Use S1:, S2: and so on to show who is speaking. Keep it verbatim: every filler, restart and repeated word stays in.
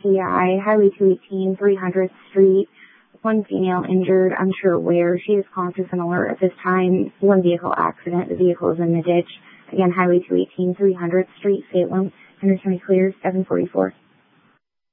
S1: T I, Highway two eighteen, three hundredth Street. One female injured, unsure where. She is conscious and alert at this time. One vehicle accident. The vehicle is in the ditch. Again, Highway two eighteen, three hundredth Street, Salem. Henderson clear, seven forty-four.